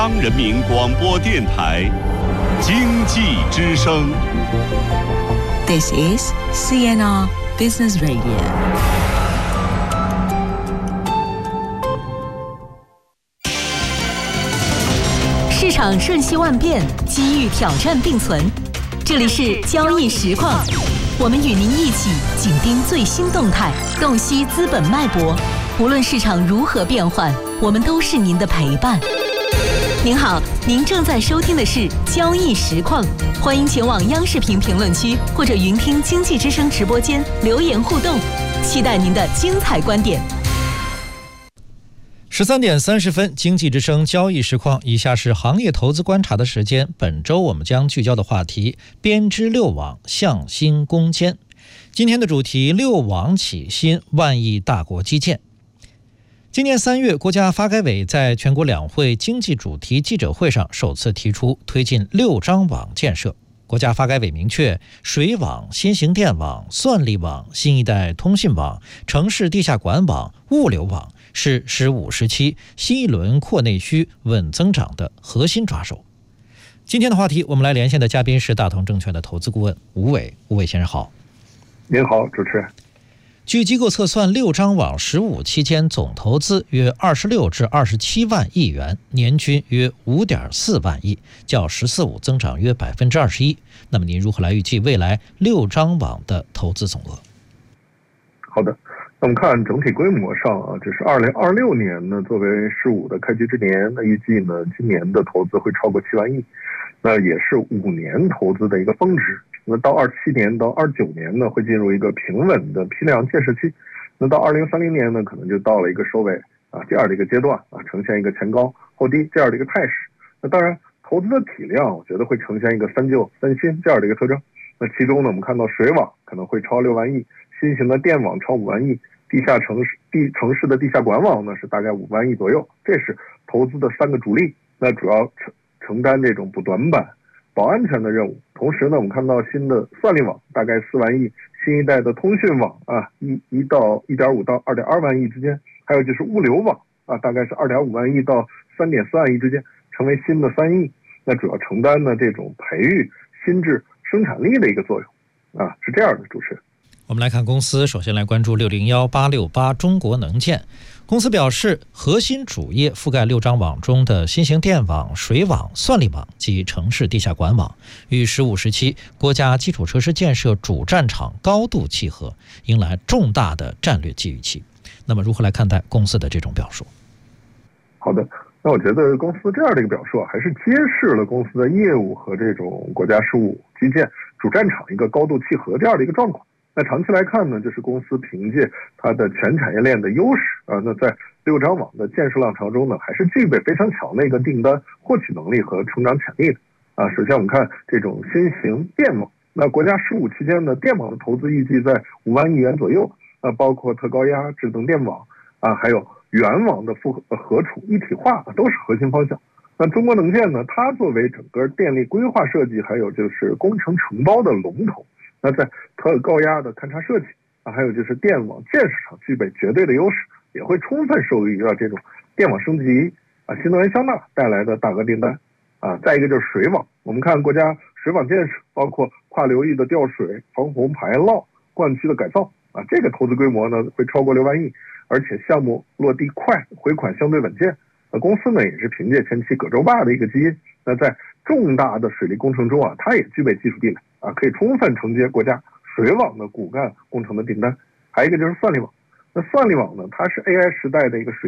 中央人民广播电台经济之声。 This is CNR Business Radio。 市场瞬息万变，机遇挑战并存。这里是交易实况，我们与您一起紧盯最新动态，洞悉资本脉搏。无论市场如何变换，我们都是您的陪伴。您好，您正在收听的是交易实况，欢迎前往央视频评论区或者云听经济之声直播间留言互动，期待您的精彩观点。 13点30分，经济之声交易实况，以下是行业投资观察的时间。本周我们将聚焦的话题：编织六网向新攻坚。今天的主题：六网起新，万亿大国基建。今年3月，国家发改委在全国两会经济主题记者会上首次提出推进6张网建设。国家发改委明确，水网、新型电网、算力网、新一代通信网、城市地下管网、物流网是15时期新一轮扩内需、稳增长的核心抓手。今天的话题，我们来连线的嘉宾是大同证券的投资顾问吴伟。吴伟先生好。 您好，主持人。 据机构测算，6张网15期间总投资约26至27万亿元，年均约5.4万亿，较14.5增长约21%。那么您如何来预计未来6张网的投资总额？ 好的，那我们看整体规模上啊，这是2026年呢作为15的开局之年，那预计呢今年的投资会超过7万亿，那也是5年投资的一个峰值。那到27年到29年呢，会进入一个平稳的批量建设期。那到2030年呢，可能就到了一个收尾啊，这样的一个阶段啊，呈现一个前高后低这样的一个态势。那当然，投资的体量，我觉得会呈现一个三旧三新这样的一个特征。那其中呢，我们看到水网可能会超6万亿，新型的电网超5万亿，城市的地下管网呢是大概5万亿左右，这是投资的3个主力。那主要承担这种补短板、保安全的任务。同时呢，我们看到新的算力网大概4万亿，新一代的通讯网啊1到1.5到2.2万亿之间，还有就是物流网啊，大概是2.5万亿到3.4万亿之间，成为新的3亿。那主要承担呢这种培育新质生产力的一个作用啊，是这样的，主持人。 我们来看公司，首先来关注601868中国能建。公司表示，核心主业覆盖6张网中的新型电网、水网、算力网及城市地下管网，与15时期国家基础设施建设主战场高度契合，迎来重大的战略机遇期。那么如何来看待公司的这种表述？ 好的，那我觉得公司这样的一个表述还是揭示了公司的业务和这种国家事务基建主战场一个高度契合这样的一个状况。那长期来看呢，就是公司凭借它的全产业链的优势啊，那在6张网的建设浪潮中呢，还是具备非常强的一个订单获取能力和成长潜力的啊。首先我们看这种新型电网，那国家15期间的电网的投资预计在5万亿元左右啊，包括特高压智能电网啊，还有原网的合储一体化都是核心方向。那中国能建呢，它作为整个电力规划设计还有就是工程承包的龙头，那在特高压的勘察设计啊，还有就是电网建设上具备绝对的优势，也会充分受益于这种电网升级啊、新能源消纳带来的大额订单啊。再一个就是水网，我们看国家水网建设，包括跨流域的调水、防洪排涝、灌区的改造啊，这个投资规模呢会超过6万亿，而且项目落地快，回款相对稳健。公司呢也是凭借前期葛洲坝的一个基因，那在重大的水利工程中啊，它也具备技术壁垒啊，可以充分承接国家水网的骨干工程的订单。还有一个就是算力网，那算力网呢，它是 AI 时代的一个水